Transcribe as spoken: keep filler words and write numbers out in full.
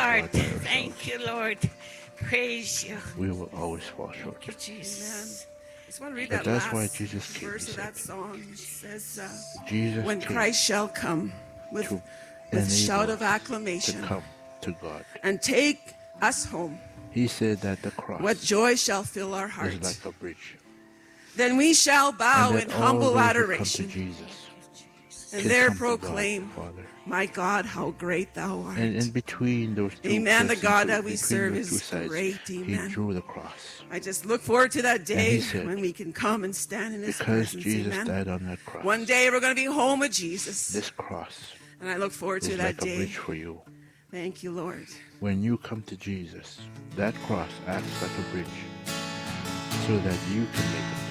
heart. by ourselves. Thank you, Lord. Praise you. We will always fall short. Thank you, Jesus. I just want to read But that that's last why Jesus came, verse he of said. that song. It says, uh, Jesus when came Christ shall come with, to with enable shout of us acclamation to come to God. and take us home, He said that the cross what joy shall fill our is heart. like a bridge. Then we shall bow And in that all humble those who come to adoration Jesus and can there come to God, proclaim, Father. my God, how great thou art. And in between those two Amen. The cliffs, God into- that we between serve those two is sides, great. He Amen. drew the cross. I just look forward to that he day said, when we can come and stand in His Because presence. Jesus Amen. died on that cross, One day we're going to be home with Jesus. this cross And I look forward to is that like a day. bridge for you. Thank you, Lord. When you come to Jesus, that cross acts like a bridge so that you can make it